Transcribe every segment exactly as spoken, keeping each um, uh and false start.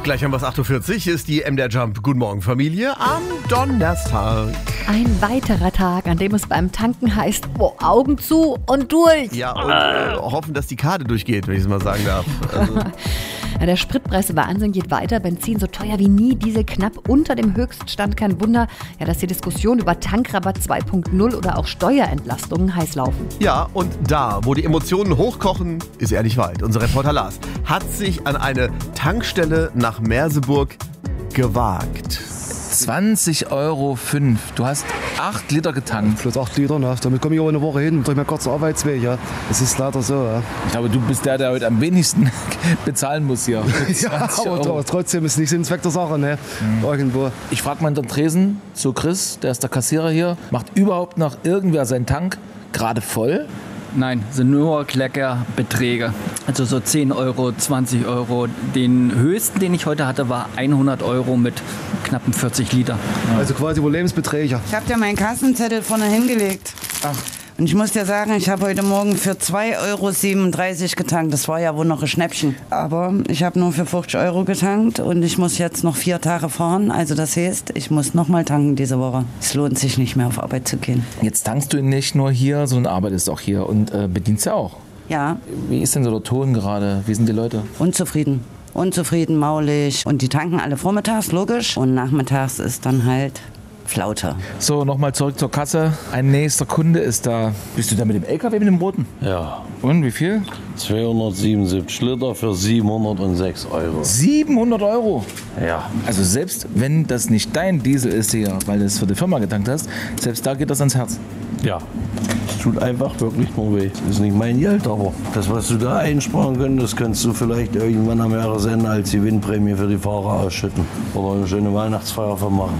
Gleich haben wir es acht Uhr vierzig, ist die M D R Jump Guten Morgen Familie am Donnerstag. Ein weiterer Tag, an dem es beim Tanken heißt, oh, Augen zu und durch. Ja, und äh, hoffen, dass die Karte durchgeht, wenn ich es mal sagen darf. Also. Ja, der Spritpreiswahnsinn geht weiter. Benzin so teuer wie nie, Diesel knapp unter dem Höchststand. Kein Wunder, ja, dass die Diskussion über Tankrabatt zwei Punkt null oder auch Steuerentlastungen heiß laufen. Ja, und da, wo die Emotionen hochkochen, ist er nicht weit. Unser Reporter Lars hat sich an eine Tankstelle nach Merseburg gewagt. zwanzig Euro fünf. Du hast acht Liter getankt. Plus acht Liter, ne? Damit komme ich auch eine Woche hin, durch meinen kurzen Arbeitsweg. Ja. Das ist leider so. Ja, Ich glaube, du bist der, der heute am wenigsten bezahlen muss hier. ja aber, aber trotzdem ist es nicht Sinn und Zweck der Sache. Ne? Mhm. Irgendwo. Ich frage mal in den Tresen zu Chris, der ist der Kassierer hier. Macht überhaupt noch irgendwer seinen Tank gerade voll? Nein, sind nur Kleckerbeträge. Also so zehn Euro, zwanzig Euro. Den höchsten, den ich heute hatte, war hundert Euro mit knappen vierzig Liter. Ja. Also quasi wohl Lebensbeträge. Ich habe dir meinen Kassenzettel vorne hingelegt. Ach. Und ich muss dir sagen, ich habe heute Morgen für zwei Euro siebenunddreißig getankt. Das war ja wohl noch ein Schnäppchen. Aber ich habe nur für fünfzig Euro getankt und ich muss jetzt noch vier Tage fahren. Also das heißt, ich muss noch mal tanken diese Woche. Es lohnt sich nicht mehr auf Arbeit zu gehen. Jetzt tankst du nicht nur hier, sondern arbeitest auch hier und äh, bedienst ja auch. Ja. Wie ist denn so der Ton gerade? Wie sind die Leute? Unzufrieden. Unzufrieden, maulig. Und die tanken alle vormittags, logisch. Und nachmittags ist dann halt Flaute. So, nochmal zurück zur Kasse. Ein nächster Kunde ist da. Bist du da mit dem L K W, mit dem roten? Ja. Und wie viel? zweihundertsiebenundsiebzig Liter für siebenhundertsechs Euro. siebenhundert Euro? Ja. Also selbst wenn das nicht dein Diesel ist hier, weil du es für die Firma getankt hast, selbst da geht das ans Herz. Ja. Es tut einfach wirklich nur weh. Das ist nicht mein Geld, aber das, was du da einsparen könntest, kannst du vielleicht irgendwann am Jahresende als Gewinnprämie für die Fahrer ausschütten. Oder eine schöne Weihnachtsfeier vermachen.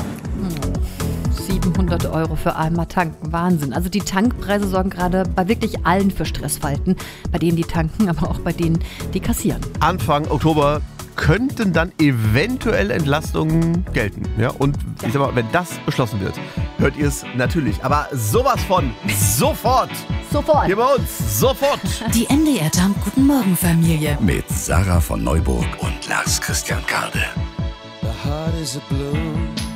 siebenhundert Euro für einmal tanken, Wahnsinn. Also die Tankpreise sorgen gerade bei wirklich allen für Stressfalten. Bei denen, die tanken, aber auch bei denen, die kassieren. Anfang Oktober könnten dann eventuell Entlastungen gelten. Ja? Und ich sag mal, wenn das beschlossen wird, hört ihr es natürlich. Aber sowas von sofort. Sofort. Hier bei uns. Sofort. Die M D R Jump Guten Morgen Familie. Mit Sarah von Neuburg und Lars Christian Kade. The heart is a blue.